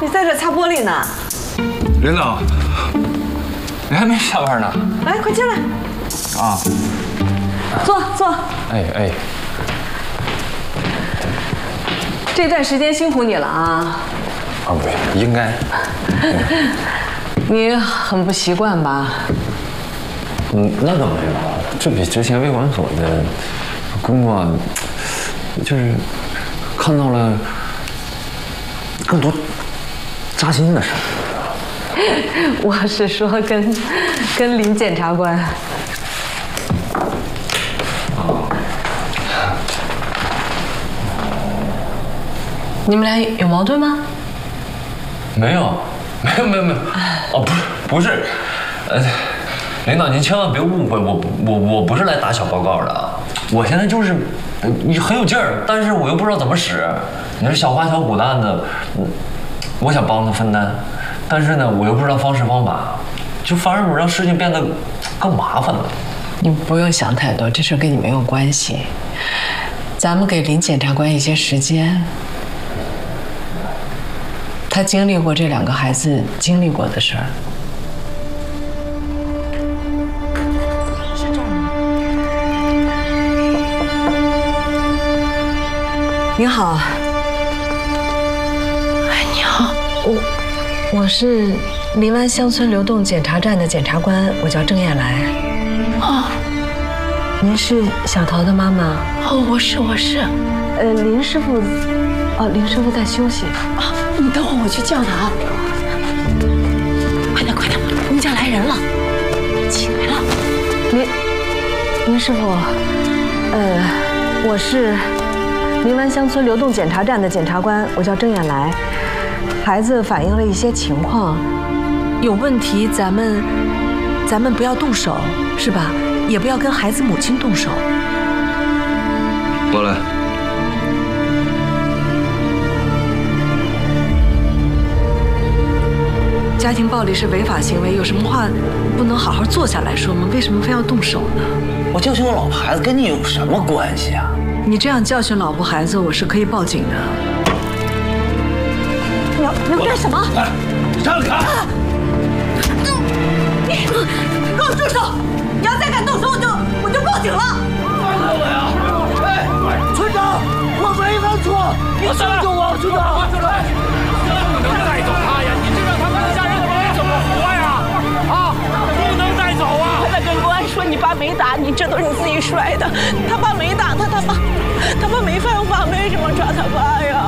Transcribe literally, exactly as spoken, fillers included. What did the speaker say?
你在这擦玻璃呢？ 领导，你还没下班呢？ 来，快进来。 啊， 坐坐。 哎哎， 这段时间辛苦你了啊。 啊，不应该。 你很不习惯吧？ 嗯，那倒没有，这比之前卫管所的工作，就是看到了更多扎心的事儿。 我是说跟跟林检察官。你们俩有矛盾吗？ 没有，没有，没有，没有。哦，不是，不是，呃，领导您千万别误会，我我我不是来打小报告的啊。我现在就是你很有劲儿，但是我又不知道怎么使。你说小花小虎蛋的，我想帮他分担，但是呢，我又不知道方式方法，就反而让事情变得更麻烦了。 你不用想太多，这事跟你没有关系。咱们给林检察官一些时间。他经历过这两个孩子经历过的事儿。是这儿吗？您好。哎，你好，我我是林湾乡村流动检查站的检察官，我叫郑艳来。哦，您是小桃的妈妈？ 哦，我是我是。 呃，林师傅，哦，林师傅在休息。 啊。你等会儿我去叫他啊！快点快点，我们家来人了，起来了。 林林师傅，呃，我是林湾乡村流动检查站的检察官，我叫郑艳来。孩子反映了一些情况，有问题，咱们咱们不要动手，是吧？也不要跟孩子母亲动手。 过来。 家庭暴力是违法行为，有什么话不能好好坐下来说吗？为什么非要动手呢？ 我教训我老婆孩子跟你有什么关系啊？ 你这样教训老婆孩子，我是可以报警的。你要你要干什么？ 你让开！ 你给我住手！你要再敢动手，我就我就报警了。 放开我呀！哎，村长，我没犯错，你救救我，村长！ 出来！不能带走他呀！你这让他们家人怎么活呀？啊，不能带走啊！ 快点跟公安说你爸没打你，这都是你自己摔的。他爸没打他，他爸他爸没犯法，为什么抓他爸呀？